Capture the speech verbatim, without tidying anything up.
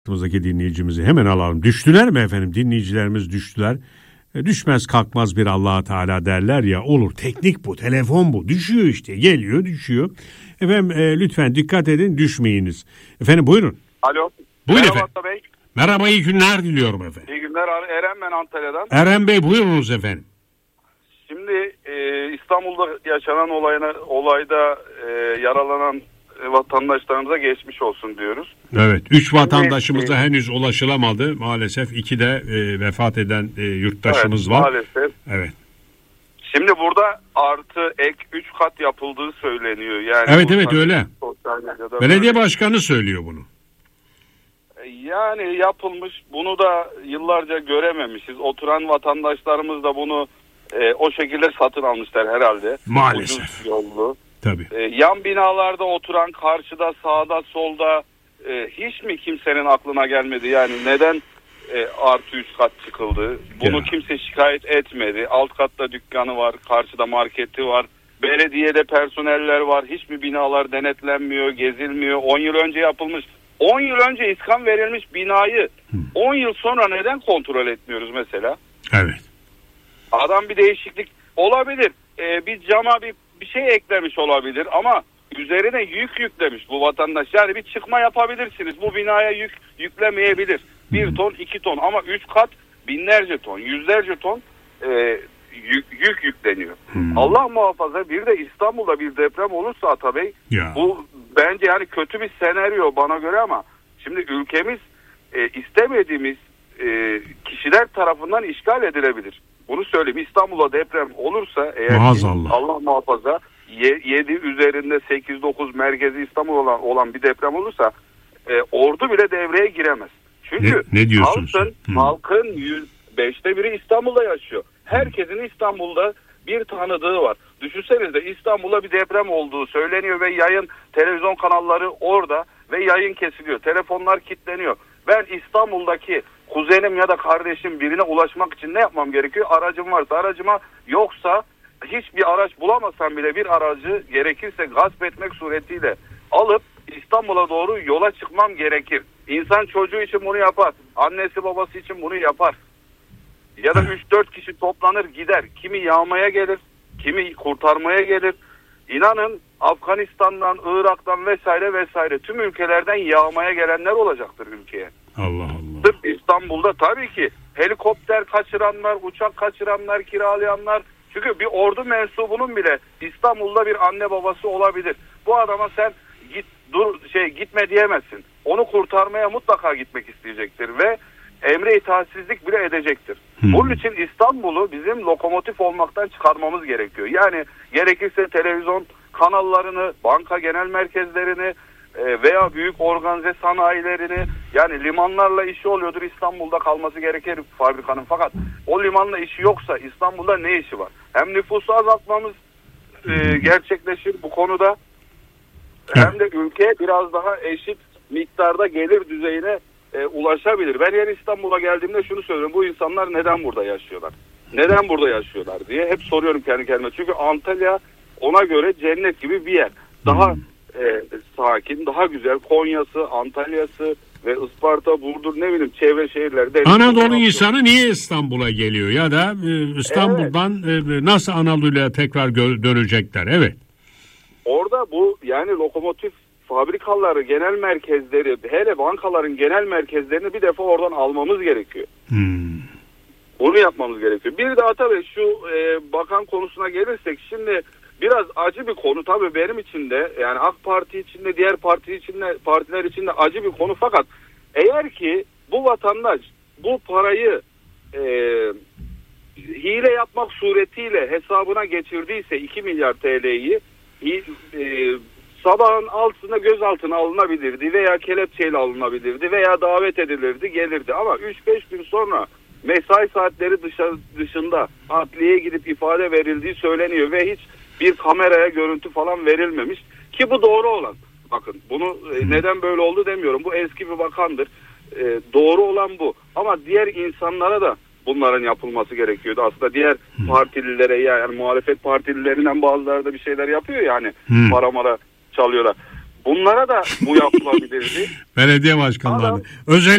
Hattımızdaki dinleyicimizi hemen alalım. Düştüler mi efendim? Dinleyicilerimiz düştüler. E, düşmez kalkmaz bir Allah Teala derler ya, olur. Teknik bu, telefon bu. Düşüyor işte, geliyor düşüyor. Efendim e, lütfen dikkat edin, düşmeyiniz. Efendim buyurun. Alo. Buyurun Merhaba efendim. Bey. Merhaba, iyi günler diliyorum efendim. İyi günler abi. Eren ben Antalya'dan. Eren Bey buyurunuz efendim. Şimdi e, İstanbul'da yaşanan olayına, olayda e, yaralanan vatandaşlarımıza geçmiş olsun diyoruz. Evet, üç vatandaşımıza Şimdi, henüz ulaşılamadı. Maalesef iki de e, vefat eden e, yurttaşımız evet, var. Maalesef. Evet. Şimdi burada artı ek üç kat yapıldığı söyleniyor. Yani evet evet öyle. Belediye böyle. başkanı söylüyor bunu. Yani yapılmış, bunu da yıllarca görememişiz. Oturan vatandaşlarımız da bunu e, o şekilde satın almışlar herhalde. Maalesef. Ucuz yollu. Tabii. E, yan binalarda oturan, karşıda, sağda, solda e, hiç mi kimsenin aklına gelmedi? Yani neden e, artı üç kat çıkıldı? Bunu ya. Kimse şikayet etmedi. Alt katta dükkanı var, karşıda marketi var. Belediyede personeller var. Hiç mi binalar denetlenmiyor, gezilmiyor? on yıl önce yapılmış. on yıl önce iskan verilmiş binayı on yıl sonra neden kontrol etmiyoruz mesela? Evet. Adam bir değişiklik olabilir. Ee, bir cama bir, bir şey eklemiş olabilir ama üzerine yük yüklemiş bu vatandaş. Yani bir çıkma yapabilirsiniz. Bu binaya yük yüklemeyebilir. Bir ton, iki ton ama üç kat binlerce ton, yüzlerce ton e, yük, yük yükleniyor. Hmm. Allah muhafaza bir de İstanbul'da bir deprem olursa Atabey, ya. Bu bence yani kötü bir senaryo bana göre ama şimdi ülkemiz e, istemediğimiz e, kişiler tarafından işgal edilebilir. Bunu söyleyeyim. İstanbul'a deprem olursa eğer ki, Allah muhafaza yedi üzerinde sekiz dokuz merkezi İstanbul olan, olan bir deprem olursa e, ordu bile devreye giremez. Çünkü ne, ne halkın, halkın yüz beşte biri İstanbul'da yaşıyor. Herkesin İstanbul'da bir tanıdığı var. Düşünsenize İstanbul'da bir deprem olduğu söyleniyor ve yayın televizyon kanalları orada ve yayın kesiliyor. Telefonlar kilitleniyor. Ben İstanbul'daki kuzenim ya da kardeşim birine ulaşmak için ne yapmam gerekiyor? Aracım varsa aracıma, yoksa hiçbir araç bulamasam bile bir aracı gerekirse gasp etmek suretiyle alıp İstanbul'a doğru yola çıkmam gerekir. İnsan çocuğu için bunu yapar. Annesi babası için bunu yapar. Ya da üç dört kişi toplanır gider. Kimi yağmaya gelir, kimi kurtarmaya gelir. İnanın Afganistan'dan, Irak'tan vesaire vesaire tüm ülkelerden yağmaya gelenler olacaktır ülkeye. Allah Allah. Sırf İstanbul'da tabii ki helikopter kaçıranlar, uçak kaçıranlar, kiralayanlar. Çünkü bir ordu mensubunun bile İstanbul'da bir anne babası olabilir. Bu adama sen git dur şey gitme diyemezsin. Onu kurtarmaya mutlaka gitmek isteyecektir ve emre itaatsizlik bile edecektir. Hmm. Bunun için İstanbul'u bizim lokomotif olmaktan çıkarmamız gerekiyor. Yani gerekirse televizyon kanallarını, banka genel merkezlerini veya büyük organize sanayilerini, yani limanlarla işi oluyordur, İstanbul'da kalması gerekir fabrikanın, fakat o limanla işi yoksa İstanbul'da ne işi var? Hem nüfusu azaltmamız e, gerçekleşir bu konuda, hem de ülke biraz daha eşit miktarda gelir düzeyine e, ulaşabilir. Ben yani İstanbul'a geldiğimde şunu söylüyorum: bu insanlar neden burada yaşıyorlar? Neden burada yaşıyorlar diye hep soruyorum kendi kendime. Çünkü Antalya ona göre cennet gibi bir yer. Daha hmm. e, sakin, daha güzel. Konya'sı, Antalya'sı ve Isparta, Burdur, ne bileyim çevre şehirlerde. Anadolu insanı niye İstanbul'a geliyor ya da e, İstanbul'dan evet. e, nasıl Anadolu'ya tekrar gö- dönecekler? Evet. Orada bu yani lokomotif fabrikaları, genel merkezleri, hele bankaların genel merkezlerini bir defa oradan almamız gerekiyor. Hmm. Bunu yapmamız gerekiyor. Bir daha tabii şu e, bakan konusuna gelirsek, şimdi biraz acı bir konu tabii benim için de, yani AK Parti için de diğer parti için de, partiler için de acı bir konu, fakat eğer ki bu vatandaş bu parayı e, hile yapmak suretiyle hesabına geçirdiyse iki milyar T L'yi e, sabahın altısında gözaltına alınabilirdi veya kelepçeyle alınabilirdi veya davet edilirdi, gelirdi, ama üç beş gün sonra mesai saatleri dışa, dışında adliyeye gidip ifade verildiği söyleniyor ve hiç bir kameraya görüntü falan verilmemiş ki bu doğru olan. Bakın bunu e, neden böyle oldu demiyorum. Bu eski bir bakandır. E, doğru olan bu. Ama diğer insanlara da bunların yapılması gerekiyordu. Aslında diğer partililere, yani muhalefet partililerinden bazıları da bir şeyler yapıyor yani. Hmm. Para mara çalıyorlar. Bunlara da bu yapılabilirdi. Belediye başkanları. Özel